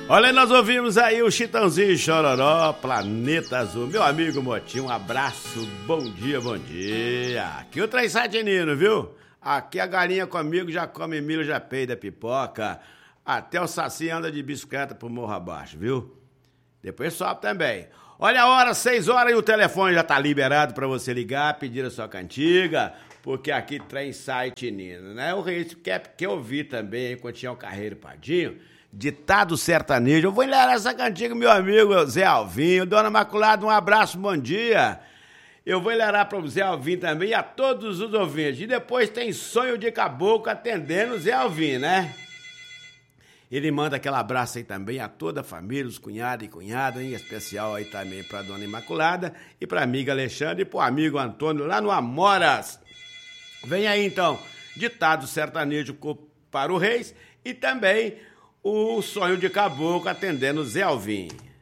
Olha, nós ouvimos aí o Chitãozinho Chororó, Planeta Azul. Meu amigo Motinho, um abraço, bom dia, bom dia. Aqui o Trem Nino, viu? Aqui a galinha comigo já come milho, já peida pipoca. Até o Saci anda de bicicleta pro morro abaixo, viu? Depois sobe também. Olha a hora, 6 horas, e o telefone já tá liberado pra você ligar, pedir a sua cantiga, porque aqui Trem Nino, né? O Reis quer ouvir também, aí, quando tinha o Carreiro Padinho, ditado sertanejo. Eu vou ler essa cantiga, meu amigo Zé Alvinho. Dona Imaculada, um abraço, bom dia. Eu vou ler para o Zé Alvinho também e a todos os ouvintes. E depois tem Sonho de Caboclo atendendo o Zé Alvinho, né? Ele manda aquele abraço aí também a toda a família, os cunhados e cunhadas, em especial aí também para Dona Imaculada e para a amiga Alexandre e para o amigo Antônio lá no Amoras. Vem aí então, ditado sertanejo para o Reis e também o Sonho de Caboclo atendendo o Zé Alvinho.